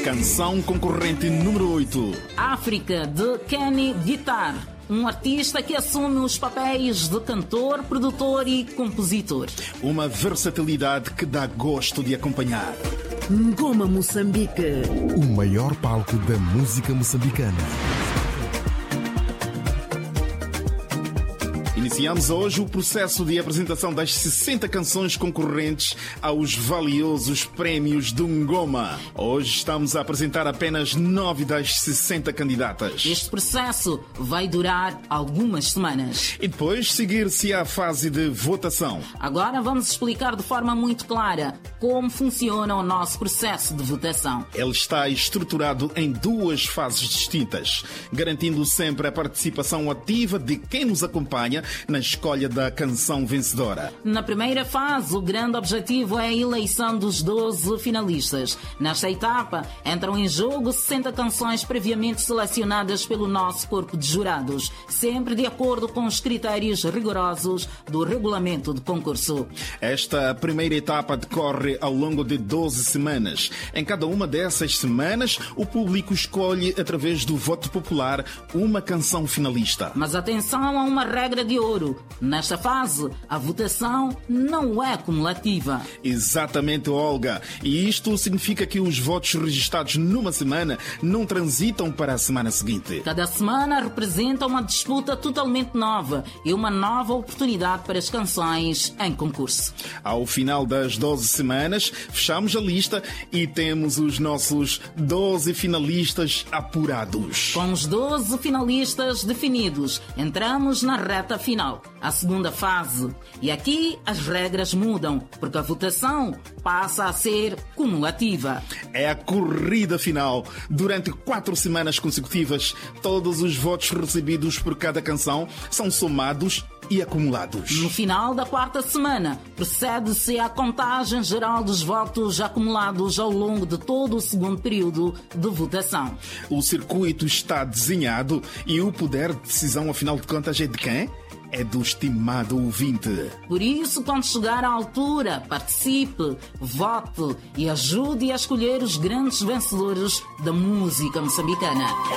Canção concorrente número 8. África, de Kenny Guitar. Um artista que assume os papéis de cantor, produtor e compositor. Uma versatilidade que dá gosto de acompanhar. Ngoma Moçambique. O maior palco da música moçambicana. Iniciamos hoje o processo de apresentação das 60 canções concorrentes aos valiosos prémios do Ngoma. Hoje estamos a apresentar apenas 9 das 60 candidatas. Este processo vai durar algumas semanas. E depois seguir-se a fase de votação. Agora vamos explicar de forma muito clara como funciona o nosso processo de votação. Ele está estruturado em 2 fases distintas, garantindo sempre a participação ativa de quem nos acompanha na escolha da canção vencedora. Na primeira fase, o grande objetivo é a eleição dos 12 finalistas. Nesta etapa, entram em jogo 60 canções previamente selecionadas pelo nosso corpo de jurados, sempre de acordo com os critérios rigorosos do regulamento de concurso. Esta primeira etapa decorre ao longo de 12 semanas. Em cada uma dessas semanas, o público escolhe, através do voto popular, uma canção finalista. Mas atenção a uma regra de ouro. Nesta fase, a votação não é cumulativa. Exatamente, Olga. E isto significa que os votos registados numa semana não transitam para a semana seguinte. Cada semana representa uma disputa totalmente nova e uma nova oportunidade para as canções em concurso. Ao final das 12 semanas, fechamos a lista e temos os nossos 12 finalistas apurados. Com os 12 finalistas definidos, entramos na reta final, a segunda fase. E aqui as regras mudam, porque a votação passa a ser cumulativa. É a corrida final. Durante 4 semanas consecutivas, todos os votos recebidos por cada canção são somados e acumulados. No final da 4ª semana, procede-se à contagem geral dos votos acumulados ao longo de todo o segundo período de votação. O circuito está desenhado e o poder de decisão, afinal de contas, é de quem? É do estimado ouvinte. Por isso, quando chegar à altura, participe, vote e ajude a escolher os grandes vencedores da música moçambicana.